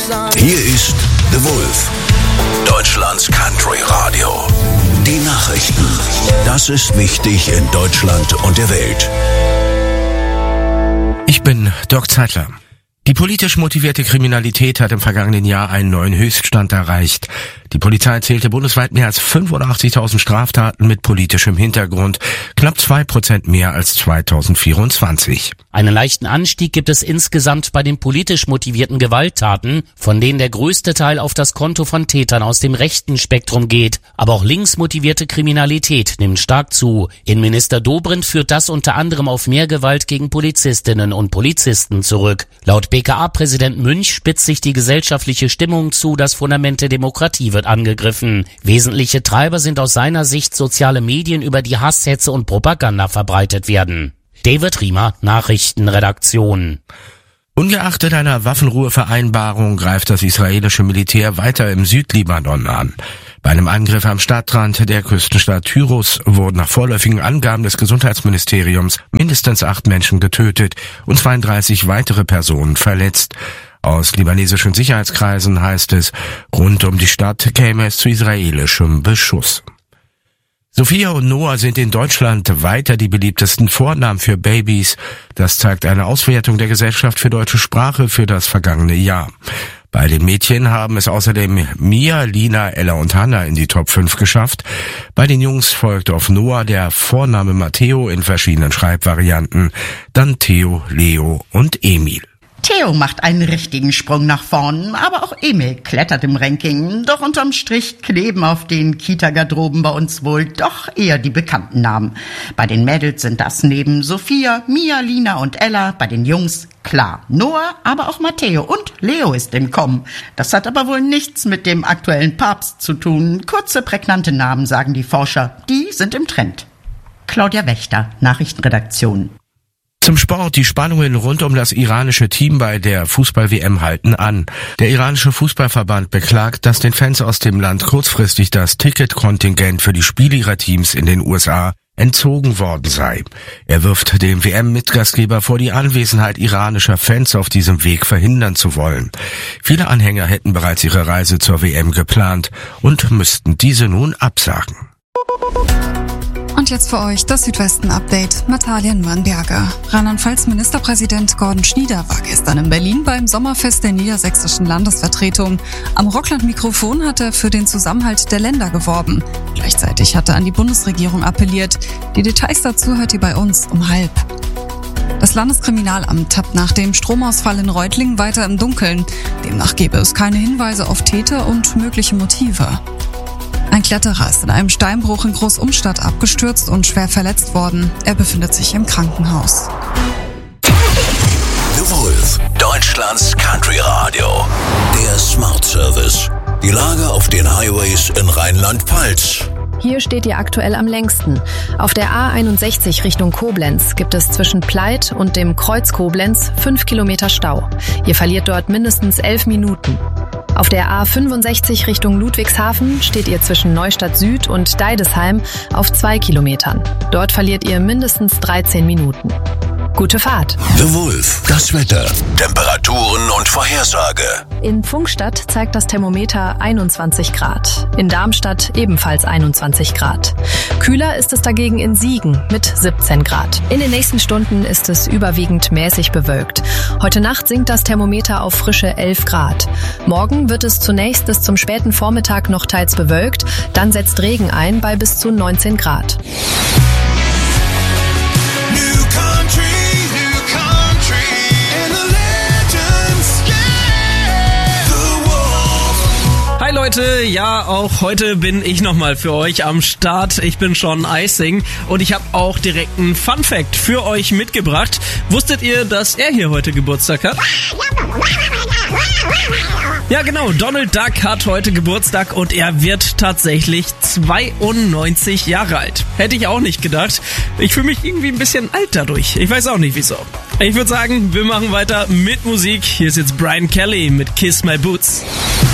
Hier ist The Wolf, Deutschlands Country Radio. Die Nachrichten. Das ist wichtig in Deutschland und der Welt. Ich bin Dirk Zeitler. Die politisch motivierte Kriminalität hat im vergangenen Jahr einen neuen Höchststand erreicht. Die Polizei zählte bundesweit mehr als 85.000 Straftaten mit politischem Hintergrund, knapp 2% mehr als 2024. Einen leichten Anstieg gibt es insgesamt bei den politisch motivierten Gewalttaten, von denen der größte Teil auf das Konto von Tätern aus dem rechten Spektrum geht. Aber auch links motivierte Kriminalität nimmt stark zu. Innenminister Dobrindt führt das unter anderem auf mehr Gewalt gegen Polizistinnen und Polizisten zurück. Laut BKA-Präsident Münch spitzt sich die gesellschaftliche Stimmung zu, das Fundament der Demokratie wird angegriffen. Wesentliche Treiber sind aus seiner Sicht soziale Medien, über die Hasshetze und Propaganda verbreitet werden. David Riemer, Nachrichtenredaktion. Ungeachtet einer Waffenruhevereinbarung greift das israelische Militär weiter im Südlibanon an. Bei einem Angriff am Stadtrand der Küstenstadt Tyros wurden nach vorläufigen Angaben des Gesundheitsministeriums mindestens 8 Menschen getötet und 32 weitere Personen verletzt. Aus libanesischen Sicherheitskreisen heißt es, rund um die Stadt käme es zu israelischem Beschuss. Sophia und Noah sind in Deutschland weiter die beliebtesten Vornamen für Babys. Das zeigt eine Auswertung der Gesellschaft für deutsche Sprache für das vergangene Jahr. Bei den Mädchen haben es außerdem Mia, Lina, Ella und Hannah in die Top 5 geschafft. Bei den Jungs folgt auf Noah der Vorname Matteo in verschiedenen Schreibvarianten, dann Theo, Leo und Emil. Theo macht einen richtigen Sprung nach vorn, aber auch Emil klettert im Ranking. Doch unterm Strich kleben auf den Kita-Garderoben bei uns wohl doch eher die bekannten Namen. Bei den Mädels sind das neben Sophia, Mia, Lina und Ella, bei den Jungs klar Noah, aber auch Matteo und Leo ist im Kommen. Das hat aber wohl nichts mit dem aktuellen Papst zu tun. Kurze, prägnante Namen, sagen die Forscher, die sind im Trend. Claudia Wächter, Nachrichtenredaktion. Zum Sport. Die Spannungen rund um das iranische Team bei der Fußball-WM halten an. Der iranische Fußballverband beklagt, dass den Fans aus dem Land kurzfristig das Ticketkontingent für die Spiele ihrer Teams in den USA entzogen worden sei. Er wirft dem WM-Mitgastgeber vor, die Anwesenheit iranischer Fans auf diesem Weg verhindern zu wollen. Viele Anhänger hätten bereits ihre Reise zur WM geplant und müssten diese nun absagen. Und jetzt für euch das Südwesten-Update. Natalia Nürnberger. Rheinland-Pfalz-Ministerpräsident Gordon Schnieder war gestern in Berlin beim Sommerfest der niedersächsischen Landesvertretung. Am Rockland-Mikrofon hat er für den Zusammenhalt der Länder geworben. Gleichzeitig hat er an die Bundesregierung appelliert. Die Details dazu hört ihr bei uns um 12:30. Das Landeskriminalamt tappt nach dem Stromausfall in Reutlingen weiter im Dunkeln. Demnach gäbe es keine Hinweise auf Täter und mögliche Motive. Ein Kletterer ist in einem Steinbruch in Großumstadt abgestürzt und schwer verletzt worden. Er befindet sich im Krankenhaus. The Wolf, Deutschlands Country Radio. Der Smart Service. Die Lage auf den Highways in Rheinland-Pfalz. Hier steht ihr aktuell am längsten. Auf der A61 Richtung Koblenz gibt es zwischen Pleit und dem Kreuz Koblenz 5 Kilometer Stau. Ihr verliert dort mindestens 11 Minuten. Auf der A65 Richtung Ludwigshafen steht ihr zwischen Neustadt Süd und Deidesheim auf 2 Kilometern. Dort verliert ihr mindestens 13 Minuten. Gute Fahrt. The Wolf, das Wetter, Temperaturen und Vorhersage. In Pfungstadt zeigt das Thermometer 21 Grad. In Darmstadt ebenfalls 21 Grad. Kühler ist es dagegen in Siegen mit 17 Grad. In den nächsten Stunden ist es überwiegend mäßig bewölkt. Heute Nacht sinkt das Thermometer auf frische 11 Grad. Morgen wird es zunächst bis zum späten Vormittag noch teils bewölkt. Dann setzt Regen ein bei bis zu 19 Grad. Hi Leute, ja, auch heute bin ich nochmal für euch am Start. Ich bin Sean Eising und ich habe auch direkt einen Fun-Fact für euch mitgebracht. Wusstet ihr, dass er hier heute Geburtstag hat? Ja genau, Donald Duck hat heute Geburtstag und er wird tatsächlich 92 Jahre alt. Hätte ich auch nicht gedacht. Ich fühle mich irgendwie ein bisschen alt dadurch. Ich weiß auch nicht wieso. Ich würde sagen, wir machen weiter mit Musik. Hier ist jetzt Brian Kelly mit Kiss My Boots.